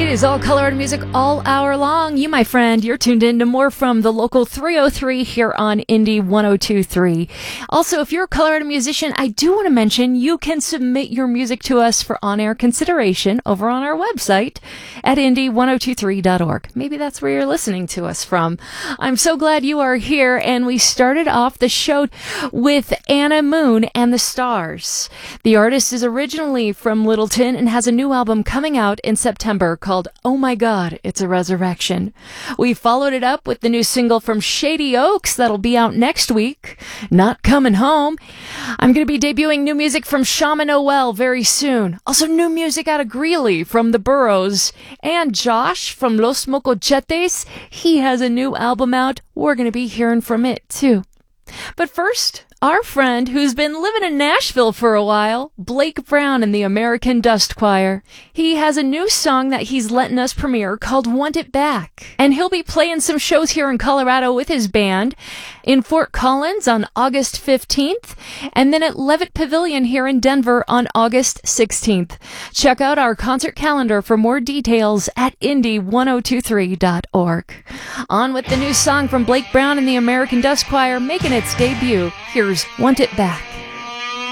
It is all color and music all hour long. You, my friend, you're tuned in to more from the local 303 here on Indie 102.3. Also, if you're a color and musician, I do want to mention you can submit your music to us for on-air consideration over on our website at indie1023.org. Maybe that's where you're listening to us from. I'm so glad you are here, and we started off the show with Anna Moon and the Stars. The artist is originally from Littleton and has a new album coming out in September called Oh My God, It's a Resurrection. We followed it up with the new single from Shady Oaks that'll be out next week, Not Coming Home. I'm going to be debuting new music from Shaman Noel very soon. Also new music out of Greeley from The Burrows. And Josh from Los Mocochetes, he has a new album out. We're going to be hearing from it too. But first, our friend who's been living in Nashville for a while, Blake Brown and the American Dust Choir. He has a new song that he's letting us premiere called Want It Back. And he'll be playing some shows here in Colorado with his band in Fort Collins on August 15th, and then at Levitt Pavilion here in Denver on August 16th. Check out our concert calendar for more details at indie1023.org. On with the new song from Blake Brown and the American Dust Choir making its debut. Here's Want It Back.